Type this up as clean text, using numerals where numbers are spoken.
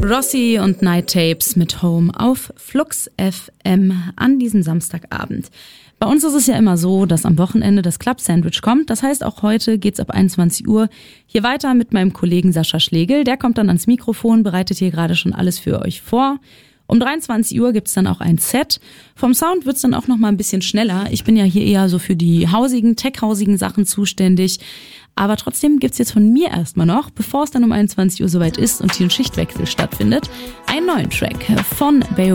Rossi und Night Tapes mit Home auf Flux FM an diesem Samstagabend. Bei uns ist es ja immer so, dass am Wochenende das Club Sandwich kommt. Das heißt, auch heute geht's ab 21 Uhr hier weiter mit meinem Kollegen Sascha Schlegel. Der kommt dann ans Mikrofon, bereitet hier gerade schon alles für euch vor. Um 23 Uhr gibt's dann auch ein Set. Vom Sound wird's dann auch noch mal ein bisschen schneller. Ich bin ja hier eher so für die tech-hausigen Sachen zuständig. Aber trotzdem gibt's jetzt von mir erstmal noch, bevor es dann um 21 Uhr soweit ist und hier ein Schichtwechsel stattfindet, einen neuen Track von Bayo